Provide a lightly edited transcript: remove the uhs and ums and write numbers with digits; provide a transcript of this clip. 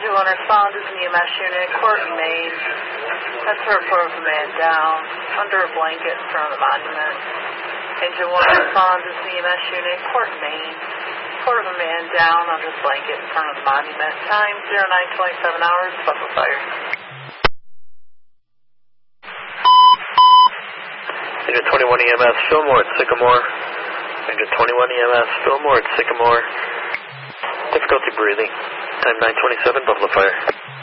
Engine 1 respond is an EMS unit, Courtney Main. That's a report of a man down under a blanket in front of the monument. Engine 1 responds is an EMS unit, Courtney Main. Report of a man down under a blanket in front of the monument. Time 0927 hours, Buffalo Fire. Engine 21 EMS, Fillmore at Sycamore. Engine 21 EMS, Fillmore at Sycamore. Difficulty breathing. Time 927, Buffalo Fire.